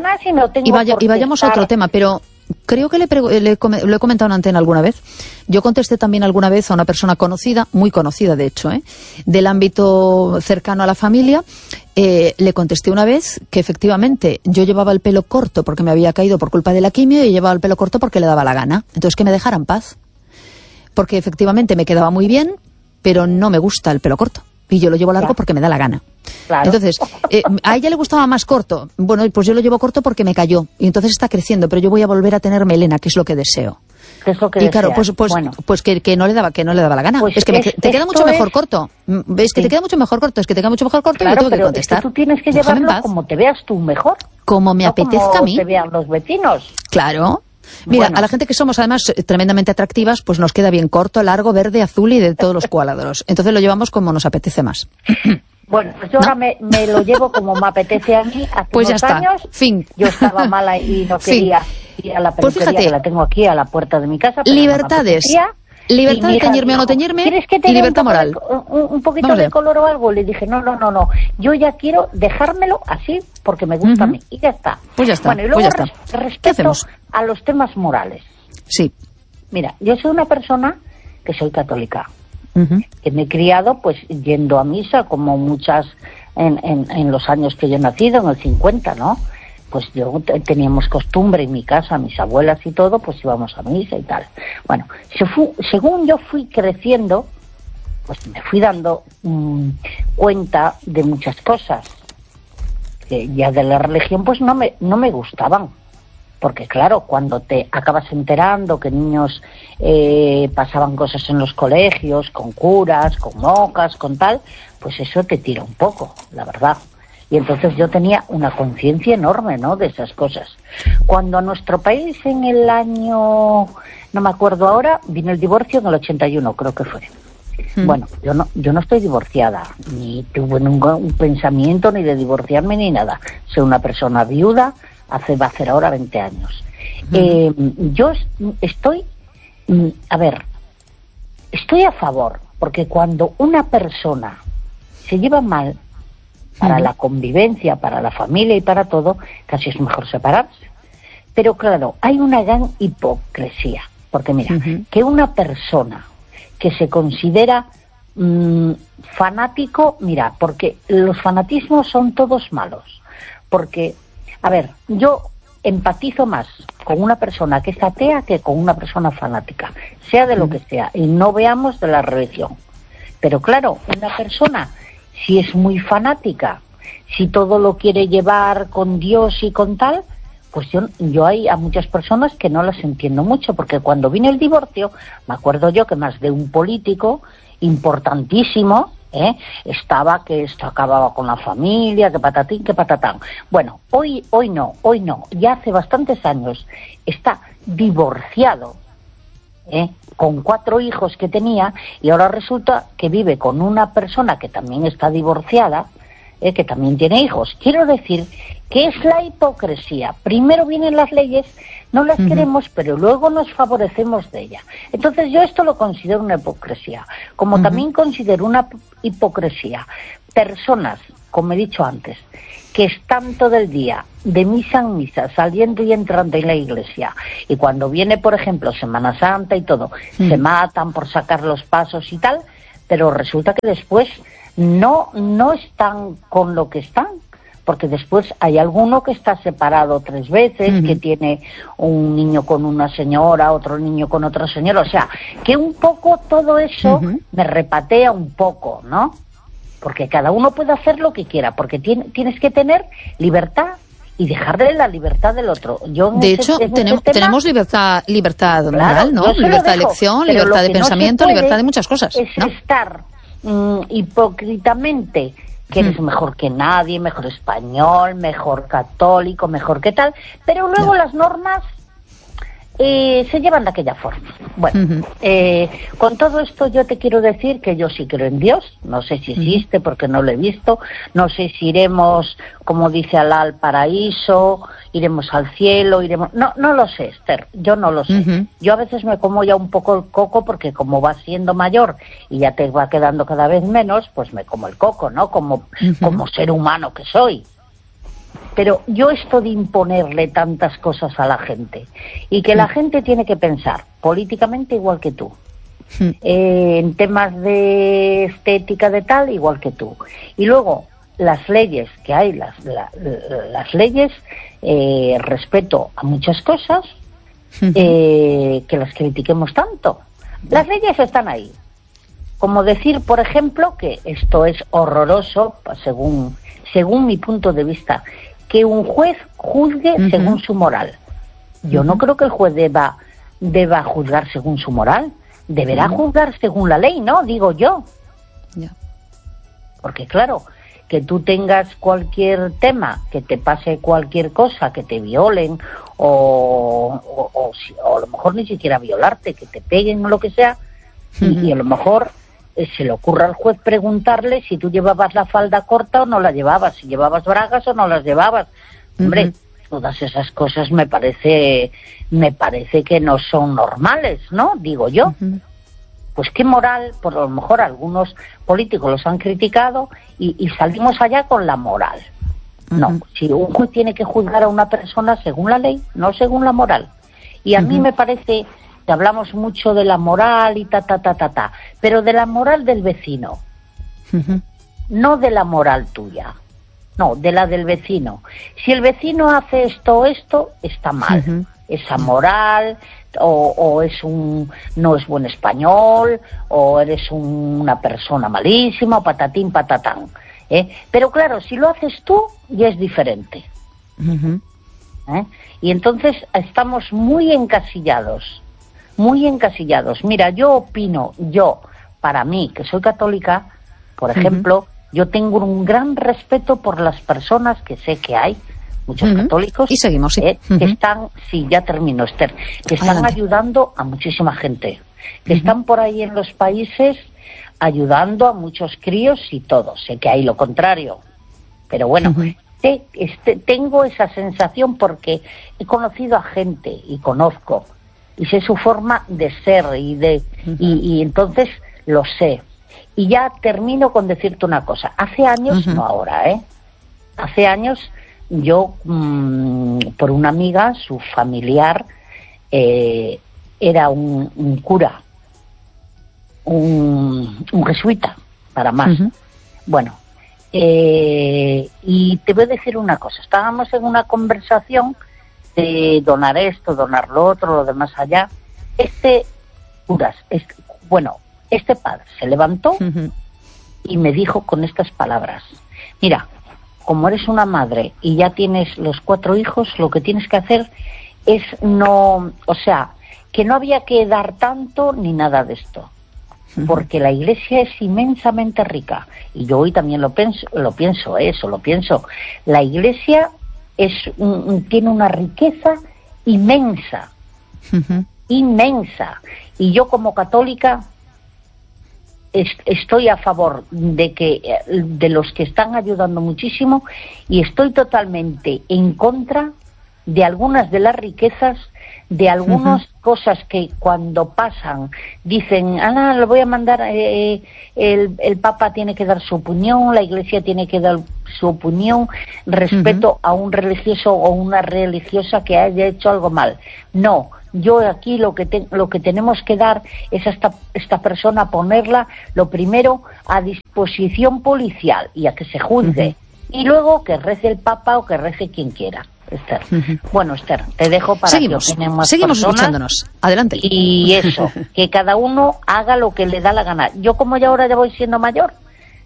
y vayamos a otro tema, pero creo que lo he comentado en antena alguna vez. Yo contesté también alguna vez a una persona conocida, muy conocida de hecho, del ámbito cercano a la familia. Le contesté una vez que efectivamente yo llevaba el pelo corto porque me había caído por culpa de la quimio, y llevaba el pelo corto porque le daba la gana. Entonces que me dejara en paz. Porque efectivamente me quedaba muy bien, pero no me gusta el pelo corto. Y yo lo llevo largo porque me da la gana. Claro. Entonces, a ella le gustaba más corto. Bueno, pues yo lo llevo corto porque me cayó. Y entonces está creciendo, pero yo voy a volver a tener melena, que es lo que deseo. Y claro, pues que no le daba la gana. Pues es que te queda mucho mejor corto. Es que te queda mucho mejor corto. Es que te queda mucho mejor corto, claro, y lo tengo que contestar. Es que tú tienes que llevarlo como te veas tú mejor. Como me apetezca a mí. Como te vean los vecinos. Claro. Mira, a la gente que somos además tremendamente atractivas, pues nos queda bien corto, largo, verde, azul y de todos los cuadros. Entonces lo llevamos como nos apetece más. Bueno, pues yo ahora me lo llevo como me apetece a mí. Hace pues ya unos está. Años, fin. Yo estaba mala y no quería ir a la peluquería, pues fíjate, que la tengo aquí a la puerta de mi casa. Libertades. Libertad de teñirme o no teñirme, y libertad moral. Un poquito de color o algo. Le dije, no. Yo ya quiero dejármelo así porque me gusta a mí. Y ya está. Pues ya está. Bueno, y luego respecto ¿Qué a los temas morales. Sí. Mira, yo soy una persona que soy católica. Que me he criado pues yendo a misa, como muchas en los años que yo he nacido, en el 50, ¿no? Pues teníamos costumbre en mi casa, mis abuelas y todo, pues íbamos a misa y tal. Bueno, según yo fui creciendo, pues me fui dando cuenta de muchas cosas que ya de la religión pues no me gustaban. Porque claro, cuando te acabas enterando que niños pasaban cosas en los colegios, con curas, con monjas, con tal, pues eso te tira un poco, la verdad. Y entonces yo tenía una conciencia enorme, ¿no?, de esas cosas. Cuando a nuestro país en el año, no me acuerdo ahora, vino el divorcio en el 81, creo que fue. Bueno, yo no estoy divorciada, ni tuve un pensamiento ni de divorciarme ni nada. Soy una persona viuda, va a hacer ahora 20 años. Yo estoy, estoy a favor, porque cuando una persona se lleva mal, para la convivencia, para la familia y para todo, casi es mejor separarse. Pero claro, hay una gran hipocresía, porque mira, que una persona que se considera fanático, mira, porque los fanatismos son todos malos, porque, yo empatizo más con una persona que es atea que con una persona fanática, sea de lo que sea, y no veamos de la religión. Pero claro, una persona, si es muy fanática, si todo lo quiere llevar con Dios y con tal, pues yo hay a muchas personas que no las entiendo mucho, porque cuando vino el divorcio, me acuerdo yo que más de un político importantísimo estaba que esto acababa con la familia, que patatín, que patatán. Bueno, hoy no, ya hace bastantes años está divorciado, con 4 hijos que tenía, y ahora resulta que vive con una persona que también está divorciada, que también tiene hijos. Quiero decir que es la hipocresía. Primero vienen las leyes, no las queremos, pero luego nos favorecemos de ellas. Entonces yo esto lo considero una hipocresía. Como también considero una hipocresía personas, como he dicho antes, que están todo el día de misa en misa, saliendo y entrando en la iglesia, y cuando viene, por ejemplo, Semana Santa y todo, se matan por sacar los pasos y tal, pero resulta que después no están con lo que están, porque después hay alguno que está separado 3 veces, que tiene un niño con una señora, otro niño con otra señora, o sea, que un poco todo eso me repatea un poco, ¿no? Porque cada uno puede hacer lo que quiera, porque tienes que tener libertad y dejarle la libertad del otro. De hecho, tenemos libertad moral, ¿no? Libertad de elección, libertad de pensamiento, libertad de muchas cosas. Es estar hipócritamente que eres mejor que nadie, mejor español, mejor católico, mejor que tal, pero luego las normas se llevan de aquella forma. Bueno, con todo esto yo te quiero decir que yo sí creo en Dios, no sé si existe porque no lo he visto, no sé si iremos, como dice Alá, al paraíso, iremos al cielo, no lo sé, Esther, yo no lo sé. Yo a veces me como ya un poco el coco porque como vas siendo mayor y ya te va quedando cada vez menos, pues me como el coco, ¿no? Como ser humano que soy. Pero yo esto de imponerle tantas cosas a la gente y que la gente tiene que pensar políticamente igual que tú, en temas de estética de tal igual que tú, y luego las leyes que hay, las leyes, respeto a muchas cosas, que las critiquemos tanto. Las leyes están ahí, como decir, por ejemplo, que esto es horroroso según mi punto de vista, que un juez juzgue según su moral. Yo no creo que el juez deba juzgar según su moral. Deberá juzgar según la ley, ¿no? Digo yo. Porque claro, que tú tengas cualquier tema, que te pase cualquier cosa, que te violen, o a lo mejor ni siquiera violarte, que te peguen o lo que sea, y a lo mejor se le ocurra al juez preguntarle si tú llevabas la falda corta o no la llevabas, si llevabas bragas o no las llevabas. Hombre, todas esas cosas me parece que no son normales, ¿no? Digo yo. Pues qué moral, por lo mejor algunos políticos los han criticado y salimos allá con la moral. No, si un juez tiene que juzgar a una persona según la ley, no según la moral. Y a mí me parece que hablamos mucho de la moral y pero de la moral del vecino, no de la moral tuya, no, de la del vecino. Si el vecino hace esto, está mal. Esa moral, o no es buen español, o eres una persona malísima, o patatín, patatán. Pero claro, si lo haces tú, ya es diferente. Y entonces estamos muy encasillados. Mira, yo opino, para mí, que soy católica, por ejemplo, yo tengo un gran respeto por las personas que sé que hay, muchos católicos, y seguimos, que están, ya termino, Esther, que están ayudando a muchísima gente, que están por ahí en los países ayudando a muchos críos y todo. Sé que hay lo contrario, pero bueno, tengo esa sensación porque he conocido a gente y conozco y sé su forma de ser y entonces lo sé. Y ya termino con decirte una cosa. Hace años, no ahora, hace años yo, por una amiga, su familiar era un cura, un jesuita, para más. Bueno, y te voy a decir una cosa. Estábamos en una conversación de donar esto, donar lo otro, lo demás allá. Este padre se levantó y me dijo con estas palabras: mira, como eres una madre y ya tienes los 4 hijos, lo que tienes que hacer es que no había que dar tanto ni nada de esto, porque la Iglesia es inmensamente rica, y yo hoy también lo pienso. La Iglesia tiene una riqueza inmensa, y yo como católica estoy a favor de los que están ayudando muchísimo, y estoy totalmente en contra de algunas de las riquezas, de algunas cosas que cuando pasan dicen, lo voy a mandar, el Papa tiene que dar su opinión, la Iglesia tiene que dar su opinión respecto a un religioso o una religiosa que haya hecho algo mal. No, yo aquí lo que tenemos que dar es a esta persona, ponerla lo primero a disposición policial y a que se juzgue, y luego que rece el Papa o que rece quien quiera. Esther. Bueno, Esther, te dejo para que opinen más seguimos personas, escuchándonos. Adelante. Y eso, que cada uno haga lo que le da la gana. Yo como ya ahora ya voy siendo mayor,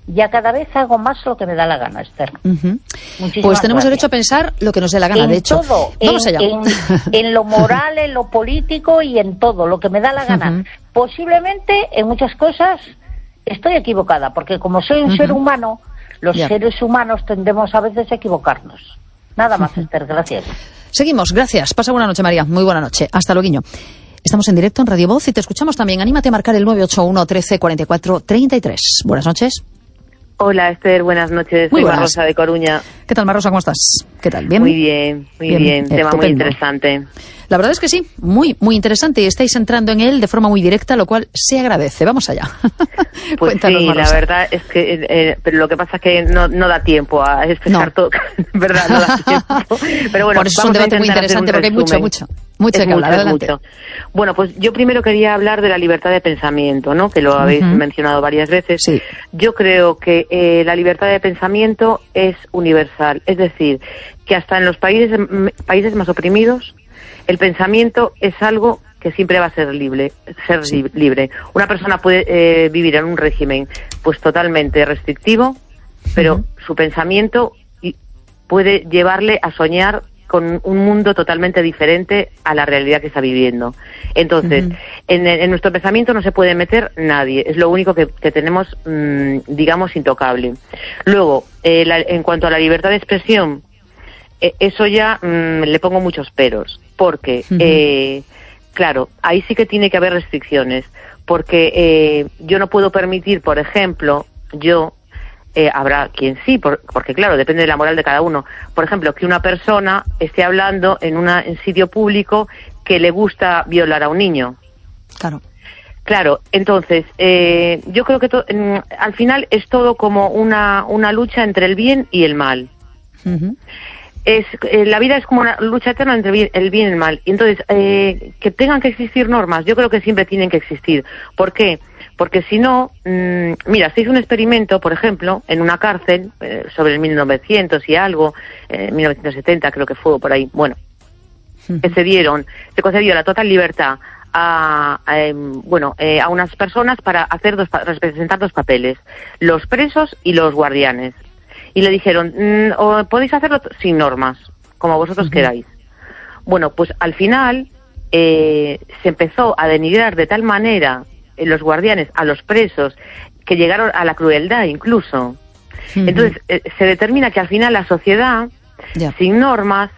ya cada vez hago más lo que me da la gana, Esther. Pues tenemos derecho a pensar lo que nos dé la gana, de hecho. Todo, vamos allá. En lo moral, en lo político y en todo, lo que me da la gana. Posiblemente en muchas cosas estoy equivocada, porque como soy un ser humano, los seres humanos tendemos a veces a equivocarnos. Nada más, Esther, gracias. Seguimos, gracias. Pasa buena noche, María. Muy buena noche. Hasta luego. Estamos en directo en Radio Voz y te escuchamos también. Anímate a marcar el 981 13 44 33. Buenas noches. Hola, Esther, buenas noches. Soy Marrosa de Coruña. ¿Qué tal, Marrosa? ¿Cómo estás? ¿Qué tal? ¿Bien? Muy bien. Tema muy interesante. La verdad es que sí, muy interesante, y estáis entrando en él de forma muy directa, lo cual se agradece. Vamos allá. Pues cuéntanos, sí, Marrosa. La verdad es que pero lo que pasa es que no da tiempo a expresar todo, ¿verdad? No da tiempo. Pero bueno, por eso es un debate muy interesante, porque hay mucho que hablar. Adelante. Bueno, pues yo primero quería hablar de la libertad de pensamiento, ¿no? Que lo habéis mencionado varias veces. Sí. Yo creo que la libertad de pensamiento es universal, es decir, que hasta en los países más oprimidos el pensamiento es algo que siempre va a ser libre. Una persona puede vivir en un régimen pues totalmente restrictivo, pero su pensamiento puede llevarle a soñar con un mundo totalmente diferente a la realidad que está viviendo. Entonces, en nuestro pensamiento no se puede meter nadie, es lo único que tenemos, digamos, intocable. Luego, en cuanto a la libertad de expresión, eso ya le pongo muchos peros, porque, claro, ahí sí que tiene que haber restricciones, porque yo no puedo permitir, por ejemplo, habrá quien sí, porque claro, depende de la moral de cada uno. Por ejemplo, que una persona esté hablando en sitio público que le gusta violar a un niño. Claro, entonces, yo creo que al final es todo como una lucha entre el bien y el mal. La vida es como una lucha eterna entre el bien y el mal. Y entonces, que tengan que existir normas, yo creo que siempre tienen que existir. ¿Por qué? Porque si no, mira, se hizo un experimento, por ejemplo, en una cárcel, sobre el 1900 y algo, 1970 creo que fue por ahí, bueno, que se concedió la total libertad a unas personas para representar dos papeles, los presos y los guardianes. Y le dijeron, podéis hacerlo sin normas, como vosotros queráis. Bueno, pues al final se empezó a denigrar de tal manera los guardianes a los presos que llegaron a la crueldad incluso. Entonces se determina que al final la sociedad sin normas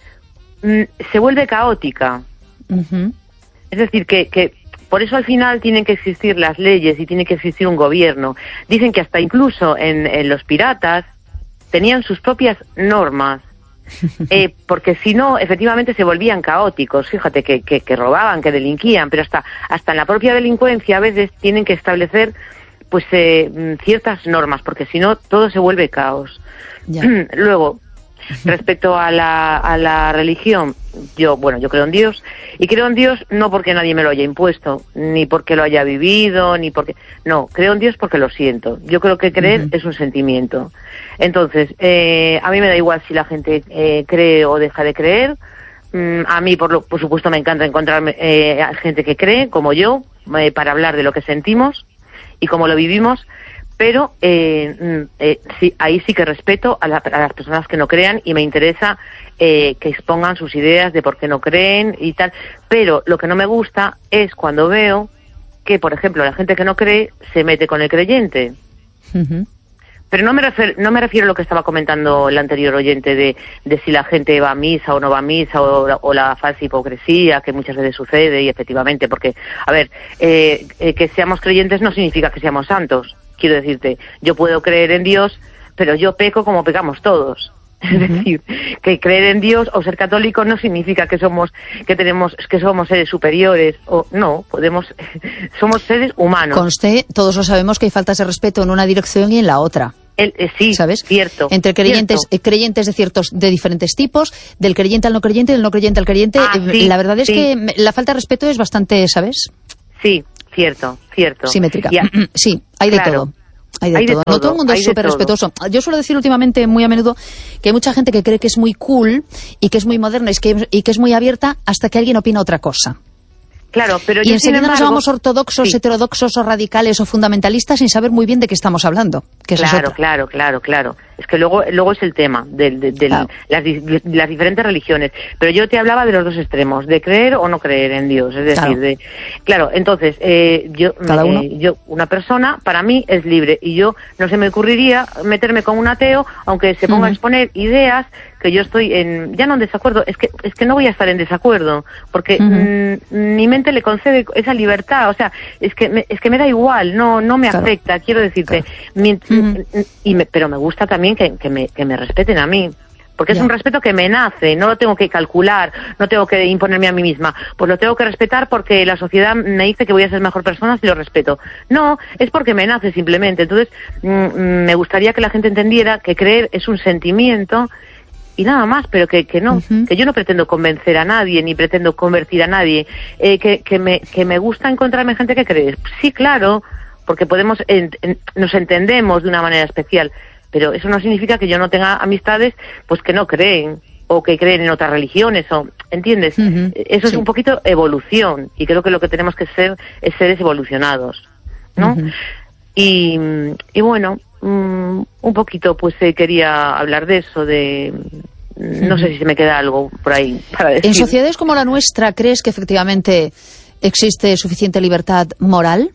se vuelve caótica. Es decir, que por eso al final tienen que existir las leyes y tiene que existir un gobierno. Dicen que hasta incluso en los piratas tenían sus propias normas, porque si no, efectivamente se volvían caóticos. Fíjate que robaban, que delinquían, pero hasta en la propia delincuencia a veces tienen que establecer pues ciertas normas, porque si no, todo se vuelve caos. Luego, respecto a la religión, yo creo en Dios, y creo en Dios no porque nadie me lo haya impuesto, ni porque lo haya vivido, no, creo en Dios porque lo siento. Yo creo que creer es un sentimiento. Entonces, a mí me da igual si la gente cree o deja de creer. A mí, por supuesto, me encanta encontrarme gente que cree, como yo, para hablar de lo que sentimos y cómo lo vivimos. Pero sí, ahí sí que respeto a las personas que no crean, y me interesa que expongan sus ideas de por qué no creen y tal. Pero lo que no me gusta es cuando veo que, por ejemplo, la gente que no cree se mete con el creyente. Pero no me refiero a lo que estaba comentando el anterior oyente de si la gente va a misa o no va a misa, o la falsa hipocresía que muchas veces sucede, y efectivamente, porque, a ver, que seamos creyentes no significa que seamos santos. Quiero decirte, yo puedo creer en Dios, pero yo peco como pecamos todos. Es decir, que creer en Dios o ser católico no significa que somos seres superiores, o no, somos seres humanos. Conste, todos lo sabemos, que hay faltas de respeto en una dirección y en la otra. Sí, ¿sabes? Cierto. Entre creyentes de diferentes tipos, del creyente al no creyente, del no creyente al creyente. Sí, la verdad es que la falta de respeto es bastante, ¿sabes? Sí, cierto. Simétrica. Sí, hay de todo. Hay de todo. No todo el mundo es súper respetuoso. Yo suelo decir últimamente, muy a menudo, que hay mucha gente que cree que es muy cool y que es muy moderna y que es muy abierta hasta que alguien opina otra cosa. Claro, pero y enseguida nos llamamos ortodoxos, sí, heterodoxos o radicales o fundamentalistas sin saber muy bien de qué estamos hablando. Que Claro. Es que luego es el tema de claro, las diferentes religiones. Pero yo te hablaba de los dos extremos, de creer o no creer en Dios. Es decir, claro, entonces, yo, una persona, para mí, es libre. Y yo no se me ocurriría meterme con un ateo, aunque se ponga a exponer ideas que yo estoy ya no en desacuerdo, es que no voy a estar en desacuerdo, porque mi mente le concede esa libertad, o sea, es que me da igual, no me afecta, quiero decirte, pero me gusta también que me respeten a mí, porque es un respeto que me nace, no lo tengo que calcular, no tengo que imponerme a mí misma, pues lo tengo que respetar porque la sociedad me dice que voy a ser mejor persona si lo respeto. No, es porque me nace simplemente. Entonces, me gustaría que la gente entendiera que creer es un sentimiento y nada más, pero que no, que yo no pretendo convencer a nadie, ni pretendo convertir a nadie, que me gusta encontrarme gente que cree. Sí, claro, porque nos entendemos de una manera especial, pero eso no significa que yo no tenga amistades pues que no creen, o que creen en otras religiones, o ¿entiendes? Eso es un poquito evolución, y creo que lo que tenemos que ser es seres evolucionados, ¿no? Y bueno, un poquito pues quería hablar de eso, no sé si se me queda algo por ahí para decir. ¿En sociedades como la nuestra crees que efectivamente existe suficiente libertad moral?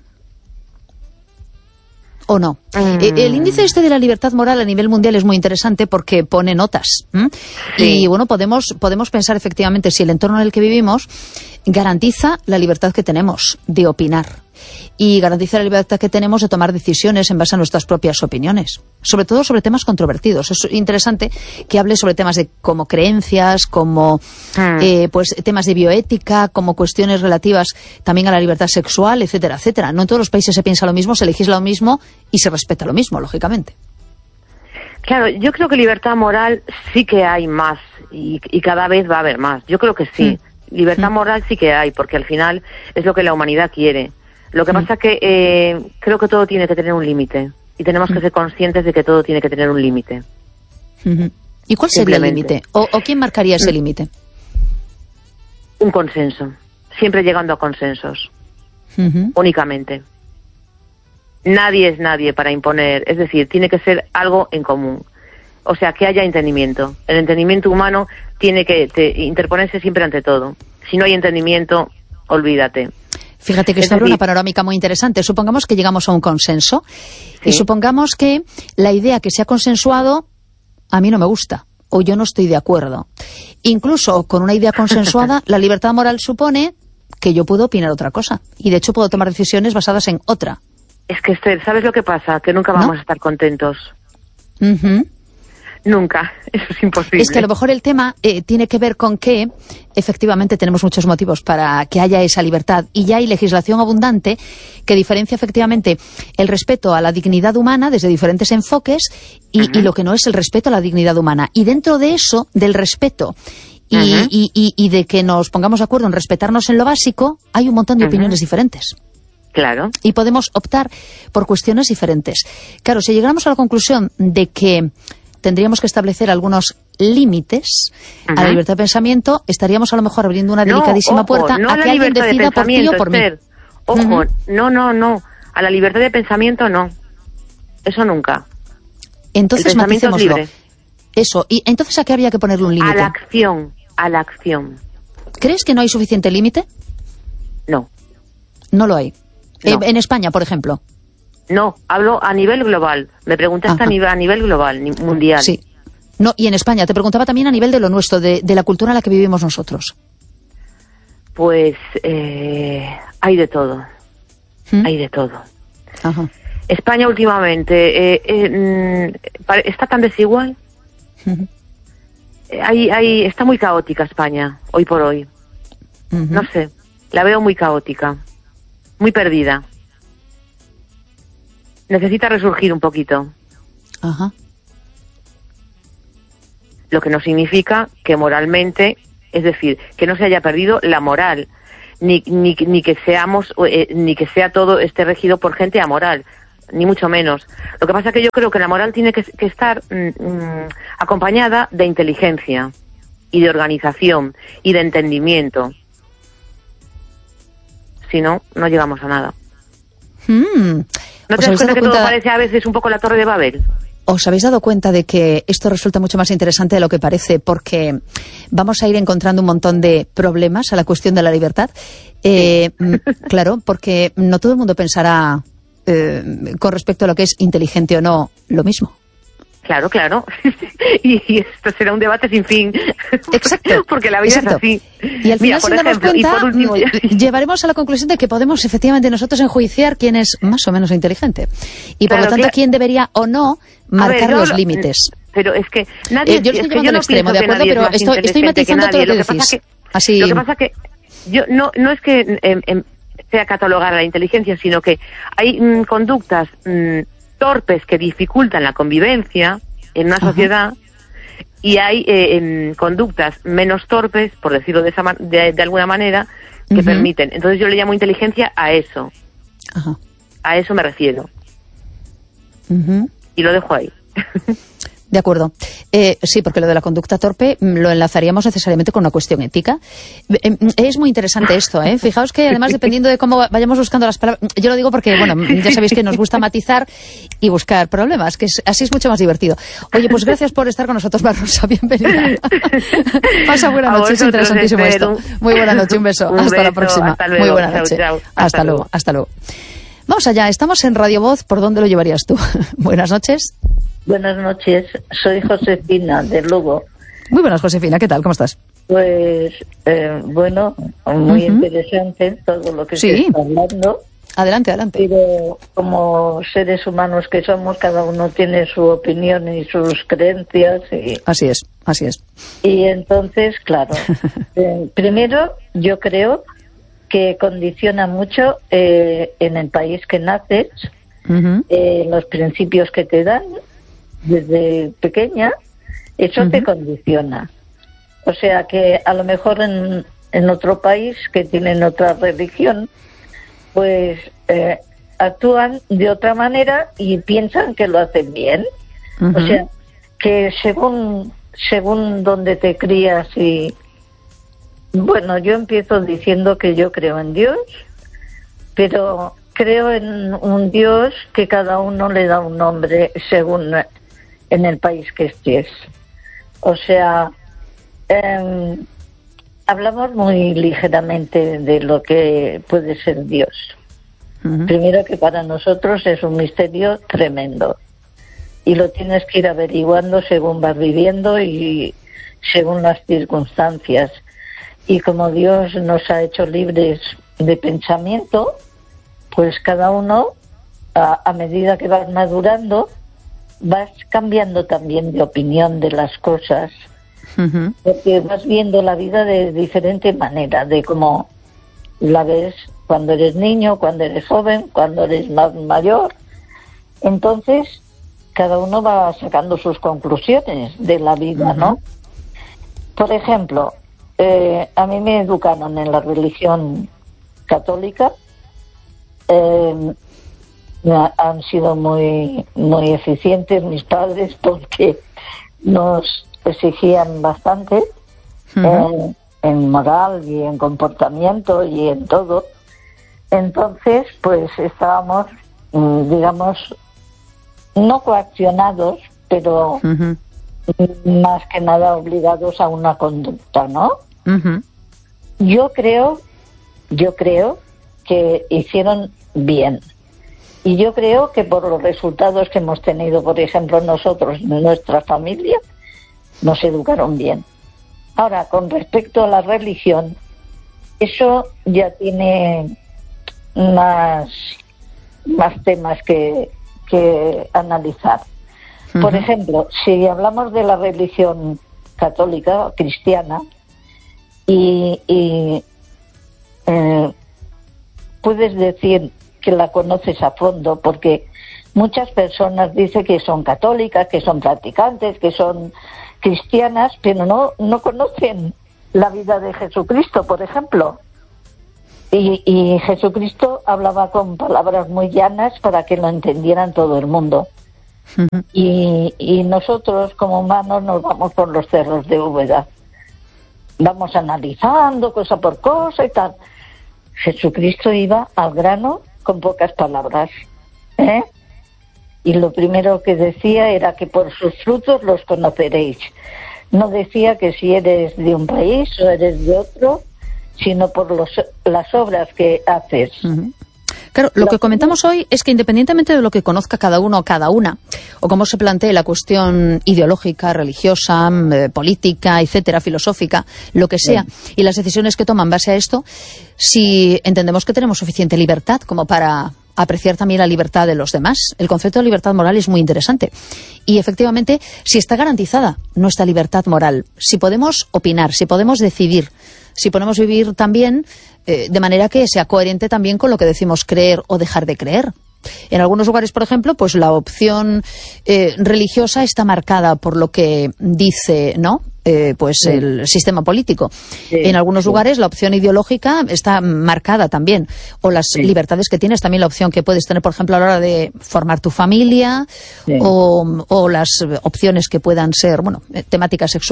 ¿O no? El índice de la libertad moral a nivel mundial es muy interesante porque pone notas. Sí. Y bueno, podemos pensar efectivamente si el entorno en el que vivimos garantiza la libertad que tenemos de opinar y garantiza la libertad que tenemos de tomar decisiones en base a nuestras propias opiniones, sobre todo sobre temas controvertidos. Es interesante que hable sobre temas como creencias, como pues temas de bioética, como cuestiones relativas también a la libertad sexual, etcétera, etcétera. No en todos los países se piensa lo mismo, se legisla lo mismo y se respeta lo mismo, lógicamente. Claro, yo creo que libertad moral sí que hay más y cada vez va a haber más. Yo creo que sí. Libertad moral sí que hay, porque al final es lo que la humanidad quiere. Lo que pasa es que creo que todo tiene que tener un límite y tenemos que ser conscientes de que todo tiene que tener un límite. ¿Y cuál sería el límite? ¿O quién marcaría ese límite? Un consenso, siempre llegando a consensos, únicamente. Nadie es nadie para imponer, es decir, tiene que ser algo en común. O sea, que haya entendimiento. El entendimiento humano tiene que interponerse siempre ante todo. Si no hay entendimiento, olvídate. Fíjate que esto abre una panorámica muy interesante. Supongamos que llegamos a un consenso y supongamos que la idea que se ha consensuado a mí no me gusta o yo no estoy de acuerdo. Incluso con una idea consensuada, la libertad moral supone que yo puedo opinar otra cosa y de hecho puedo tomar decisiones basadas en otra. Es que, Esther, ¿sabes lo que pasa? Que nunca vamos a estar contentos. Nunca, eso es imposible. Es que a lo mejor el tema tiene que ver con que efectivamente tenemos muchos motivos para que haya esa libertad y ya hay legislación abundante que diferencia efectivamente el respeto a la dignidad humana desde diferentes enfoques y lo que no es el respeto a la dignidad humana. Y dentro de eso, del respeto y de que nos pongamos de acuerdo en respetarnos en lo básico, hay un montón de opiniones diferentes. Claro. Y podemos optar por cuestiones diferentes. Claro, si llegáramos a la conclusión de que tendríamos que establecer algunos límites a la libertad de pensamiento, estaríamos a lo mejor abriendo una delicadísima puerta a que alguien decida por ti o por mí. Ojo, no. A la libertad de pensamiento no. Eso nunca. Entonces maticémoslo. Eso. ¿Y entonces a qué habría que ponerle un límite? A la acción. ¿Crees que no hay suficiente límite? No. No lo hay. No. En España, por ejemplo. No, hablo a nivel global. Me preguntaste a nivel global, mundial. Sí. No, y en España. Te preguntaba también a nivel de lo nuestro, de la cultura en la que vivimos nosotros. Pues hay de todo. Hay de todo. España últimamente está tan desigual. Está muy caótica España, hoy por hoy. No sé, la veo muy caótica, muy perdida. Necesita resurgir un poquito. Lo que no significa que moralmente, es decir, que no se haya perdido la moral, ni que sea todo esté regido por gente amoral, ni mucho menos. Lo que pasa es que yo creo que la moral tiene que estar acompañada de inteligencia y de organización y de entendimiento. si no, no llegamos a nada. ¿No te das ¿Os habéis cuenta dado que cuenta? todo parece a veces un poco la Torre de Babel? ¿Os habéis dado cuenta de que esto resulta mucho más interesante de lo que parece? Porque vamos a ir encontrando un montón de problemas a la cuestión de la libertad. Claro, porque no todo el mundo pensará con respecto a lo que es inteligente o no lo mismo. Claro, claro. Y esto será un debate sin fin. Exacto. Porque la vida Exacto. es así. Y al final, sin darnos cuenta, y por último, llevaremos a la conclusión de que podemos efectivamente nosotros enjuiciar quién es más o menos inteligente. Y por Claro, lo tanto, quién debería o no marcar los límites. Pero es que nadie... yo lo estoy es que llevando yo al no extremo, pienso ¿de que acuerdo? nadie es Pero más estoy matizando todo lo que decís. Así... Lo que pasa que yo no es que sea catalogar la inteligencia, sino que hay conductas torpes que dificultan la convivencia en una sociedad, y hay conductas menos torpes, por decirlo de alguna manera, que permiten. Entonces yo le llamo inteligencia a eso. A eso me refiero. Y lo dejo ahí. De acuerdo. Sí, porque lo de la conducta torpe lo enlazaríamos necesariamente con una cuestión ética. Es muy interesante esto, ¿eh? Fijaos que además, dependiendo de cómo vayamos buscando las palabras... Yo lo digo porque, bueno, ya sabéis que nos gusta matizar y buscar problemas, que así es mucho más divertido. Oye, pues gracias por estar con nosotros, Rosa. Bienvenida. Pasa buena noche, es interesantísimo esto. Muy buena noche, un beso. Hasta la próxima. Hasta luego. Muy buena noche. Chao. Hasta luego. Hasta luego. Vamos allá, estamos en Radio Voz. ¿Por dónde lo llevarías tú? Buenas noches. Buenas noches, soy Josefina de Lugo. Muy buenas, Josefina, ¿qué tal? ¿Cómo estás? Pues, bueno, muy interesante todo lo que se está hablando. Adelante, adelante. Pero como seres humanos que somos, cada uno tiene su opinión y sus creencias. Así es, así es. Y entonces, claro, primero yo creo que condiciona mucho en el país que naces, los principios que te dan desde pequeña, eso te condiciona. O sea que a lo mejor en otro país que tienen otra religión, pues actúan de otra manera y piensan que lo hacen bien. O sea que según donde te crías y... Bueno, yo empiezo diciendo que yo creo en Dios, pero creo en un Dios que cada uno le da un nombre según en el país que estés. O sea, hablamos muy ligeramente de lo que puede ser Dios. Primero, que para nosotros es un misterio tremendo y lo tienes que ir averiguando según vas viviendo y según las circunstancias. Y como Dios nos ha hecho libres de pensamiento, pues cada uno, a medida que vas madurando, vas cambiando también de opinión de las cosas, porque vas viendo la vida de diferente manera, de cómo la ves cuando eres niño, cuando eres joven, cuando eres más mayor. Entonces, cada uno va sacando sus conclusiones de la vida, ¿no? Por ejemplo, a mí me educaron en la religión católica. Han sido muy eficientes mis padres porque nos exigían bastante en moral y en comportamiento y en todo. Entonces, pues estábamos, digamos, no coaccionados, pero más que nada obligados a una conducta, ¿no? Yo creo que hicieron bien. Y yo creo que por los resultados que hemos tenido, por ejemplo, nosotros, en nuestra familia, nos educaron bien. Ahora, con respecto a la religión, eso ya tiene más temas que analizar. Por ejemplo, si hablamos de la religión católica o cristiana y puedes decir que la conoces a fondo, porque muchas personas dicen que son católicas, que son practicantes, que son cristianas, pero no conocen la vida de Jesucristo, por ejemplo. Y Jesucristo hablaba con palabras muy llanas para que lo entendieran todo el mundo. Y nosotros como humanos nos vamos por los cerros de Úbeda. Vamos analizando cosa por cosa y tal. Jesucristo iba al grano con pocas palabras, ¿eh? Y lo primero que decía era que por sus frutos los conoceréis. No decía que si eres de un país o eres de otro, sino por las obras que haces. Claro, lo que comentamos hoy es que independientemente de lo que conozca cada uno o cada una, o cómo se plantee la cuestión ideológica, religiosa, política, etcétera, filosófica, lo que sea, y las decisiones que toman en base a esto, si entendemos que tenemos suficiente libertad como para apreciar también la libertad de los demás. El concepto de libertad moral es muy interesante. Y efectivamente, si está garantizada nuestra libertad moral, si podemos opinar, si podemos decidir, si podemos vivir también de manera que sea coherente también con lo que decimos creer o dejar de creer. En algunos lugares, por ejemplo, pues la opción religiosa está marcada por lo que dice, ¿no? El sistema político. En algunos lugares la opción ideológica está marcada también, o las libertades que tienes, también la opción que puedes tener, por ejemplo, a la hora de formar tu familia, o las opciones que puedan ser, temáticas sexuales.